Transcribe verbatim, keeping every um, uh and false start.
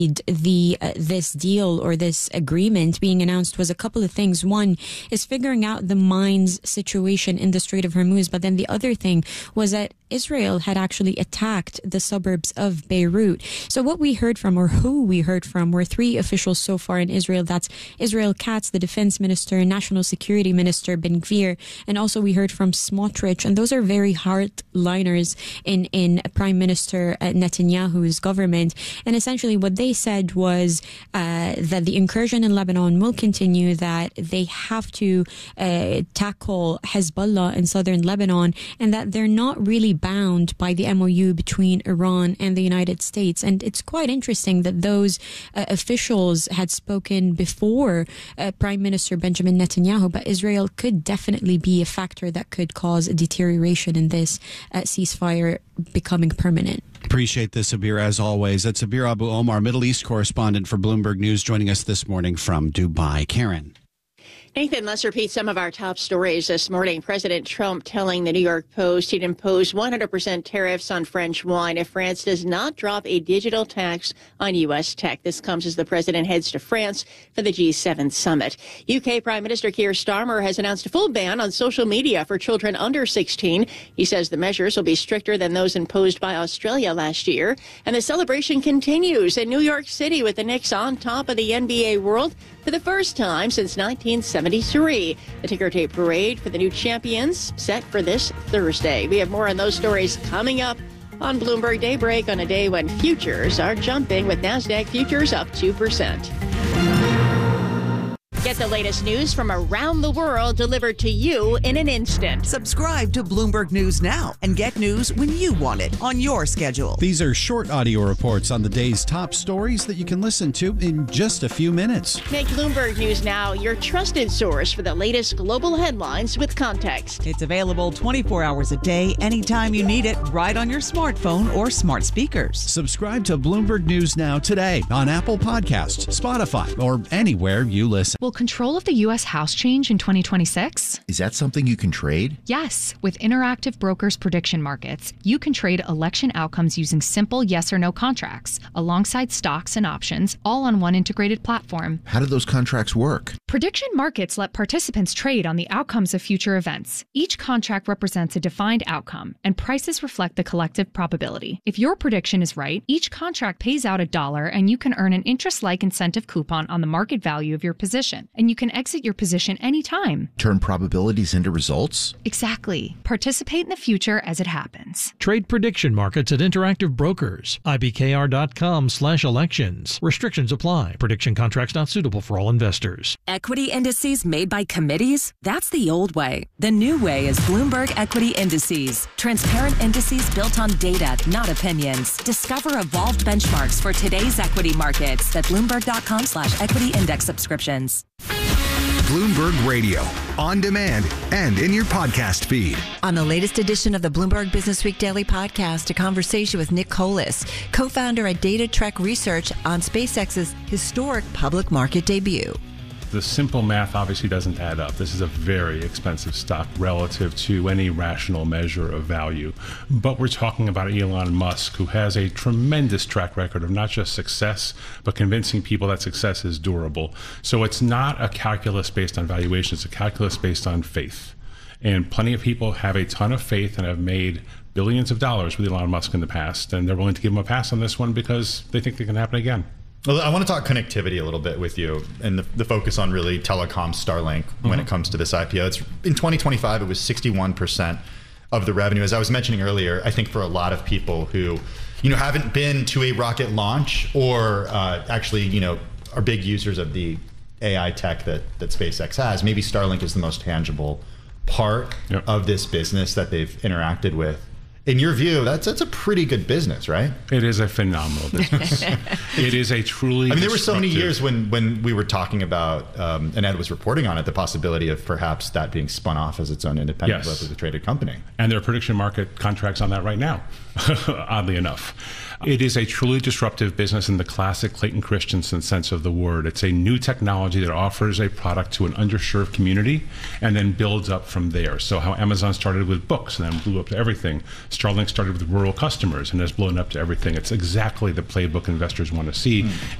the uh, this deal or this agreement being announced was a couple of things. One is figuring out the mines situation in the Strait of Hormuz, but then the other thing was that Israel had actually attacked the suburbs of Beirut. So what we heard from, or who we heard from, were three officials so far in Israel. That's Israel Katz, the defense minister, national security minister Ben Gvir, and also we heard from Smotrich. And those are very hardliners in, in Prime Minister Netanyahu's government. And essentially what they said was uh, that the incursion in Lebanon will continue, that they have to uh, tackle Hezbollah in southern Lebanon, and that they're not really bound by the M O U between Iran and the United States. And it's quite interesting that those uh, officials had spoken before uh, Prime Minister Benjamin Netanyahu, but Israel could definitely be a factor that could cause a deterioration in this uh, ceasefire becoming permanent. Appreciate this, Abir, as always. That's Abir Abu Omar, Middle East correspondent for Bloomberg News, joining us this morning from Dubai. Karen. Nathan, let's repeat some of our top stories this morning. President Trump telling the New York Post he'd impose one hundred percent tariffs on French wine if France does not drop a digital tax on U S tech. This comes as the president heads to France for the G seven summit. U K Prime Minister Keir Starmer has announced a full ban on social media for children under sixteen. He says the measures will be stricter than those imposed by Australia last year. And the celebration continues in New York City with the Knicks on top of the N B A world for the first time since nineteen seventy-three. The ticker tape parade for the new champions set for this Thursday. We have more on those stories coming up on Bloomberg Daybreak on a day when futures are jumping, with NASDAQ futures up two percent. Get the latest news from around the world delivered to you in an instant. Subscribe to Bloomberg News now and get news when you want it on your schedule. These are short audio reports on the day's top stories that you can listen to in just a few minutes. Make Bloomberg News Now your trusted source for the latest global headlines with context. It's available twenty-four hours a day, anytime you need it, right on your smartphone or smart speakers. Subscribe to Bloomberg News Now today on Apple Podcasts, Spotify, or anywhere you listen. Will control of the U S House change in twenty twenty-six? Is that something you can trade? Yes. With Interactive Brokers Prediction Markets, you can trade election outcomes using simple yes or no contracts, alongside stocks and options, all on one integrated platform. How do those contracts work? Prediction markets let participants trade on the outcomes of future events. Each contract represents a defined outcome, and prices reflect the collective probability. If your prediction is right, each contract pays out a dollar, and you can earn an interest-like incentive coupon on the market value of your position. And you can exit your position anytime. Turn probabilities into results? Exactly. Participate in the future as it happens. Trade prediction markets at Interactive Brokers. I B K R dot com slash elections. Restrictions apply. Prediction contracts not suitable for all investors. Equity indices made by committees? That's the old way. The new way is Bloomberg Equity Indices. Transparent indices built on data, not opinions. Discover evolved benchmarks for today's equity markets at Bloomberg dot com slash equity index subscriptions. Bloomberg Radio, on demand and in your podcast feed. On the latest edition of the Bloomberg Business Week Daily Podcast, a conversation with Nick Colas, co-founder at Data Trek Research, on SpaceX's historic public market debut. The simple math obviously doesn't add up. This is a very expensive stock relative to any rational measure of value. But we're talking about Elon Musk, who has a tremendous track record of not just success, but convincing people that success is durable. So it's not a calculus based on valuation, it's a calculus based on faith. And plenty of people have a ton of faith and have made billions of dollars with Elon Musk in the past, and they're willing to give him a pass on this one because they think it can happen again. Well, I want to talk connectivity a little bit with you, and the, the focus on really telecom Starlink mm-hmm. when it comes to this I P O. It's, in twenty twenty-five, it was sixty-one percent of the revenue. As I was mentioning earlier, I think for a lot of people who, you know, haven't been to a rocket launch or uh, actually, you know, are big users of the A I tech that, that SpaceX has, maybe Starlink is the most tangible part yep. of this business that they've interacted with. In your view, that's that's a pretty good business, right? It is a phenomenal business. It is a truly. I mean, there were so many years when when we were talking about, um, and Ed was reporting on it, the possibility of perhaps that being spun off as its own independent, yes. publicly traded company. And there are prediction market contracts on that right now. oddly enough. It is a truly disruptive business in the classic Clayton Christensen sense of the word. It's a new technology that offers a product to an underserved community and then builds up from there. So how Amazon started with books and then blew up to everything, Starlink started with rural customers and has blown up to everything. It's exactly the playbook investors want to see. Mm.